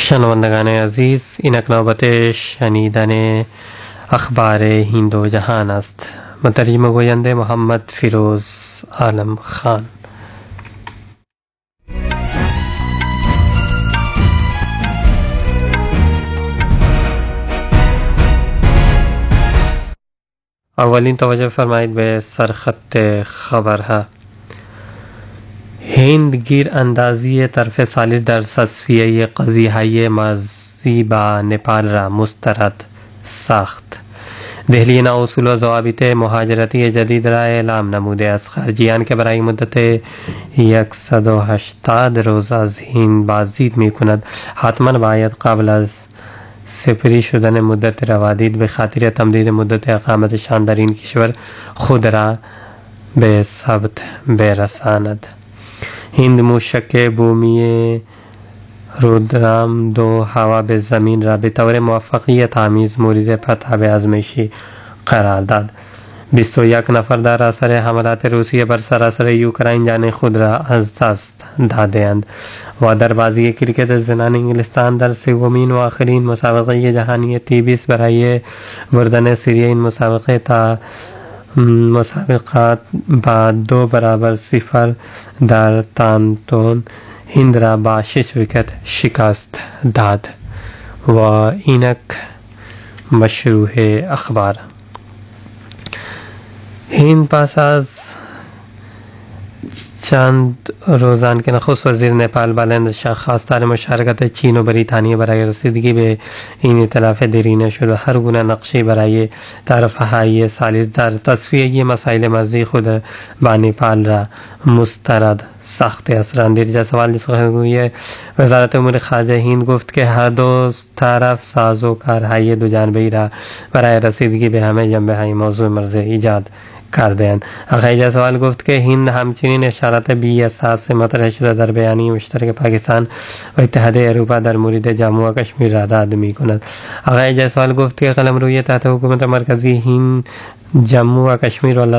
شنوندگان عزیز، اینک نوبت شنیدن اخبار هند و جهان است. مترجم گوینده محمد فیروز عالم خان. اولین توجه فرمایید به سرخط خبرها. هند گیر اندازی طرف ثالث در تصفیه قضیه مرزی با نپال را مسترد ساخت. دهلی نو اصول و ضوابط مهاجرتی جدید را اعلام نموده است. خارجیان که برای مدت 180 روز از هند بازدید می کند حتما باید قبل از سپری شدن مدت روادید به خاطر تمدید مدت اقامتشان در این کشور خود را به ثبت برساند. هند موشک بومی رودرام 2 هوا به زمین را به طور موفقیت آمیز مورد پرتاب آزمایشی قرار داد. 21 نفر در اثر حملات روسیه بر سراسر یوکراین جان خود را از دست دادند و در بازی کرکت زنان انگلستان در سومین و آخرین مسابقه جهانی تی20 برای بردن سری این مسابقات با 2-0 در تانتون هند را با 6 ویکت شکست داد. و اینک مشروع اخبار. هند پس از چند روزان که نخست وزیر نپال بلند شاه خواستار مشارکت چین و بریتانیا برای رسیدگی به این ائتلاف دیرینه شد و هر گونه نقشی برای طرفهای ثالث در تصفیه مسائل مرزی خود با نپال را مسترد ساخته است. رندیر جسوال سخنگوی وزارت امور خارجه هند گفت که هر دو طرف سازوکارهای دو جانبه‌ای را برای رسیدگی به همه جنبه‌های موضوع مرزی ایجاد کردند. آقای جسوال گفت که هند همچنین اشارات بی اساس مطرح شده در بیانیه مشترک پاکستان و اتحادیه اروپا در مورد جموں و کشمیر را رد می کند. آقای جسوال گفت که قلمروی تحت حکومت مرکزی هند جموں و کشمیر و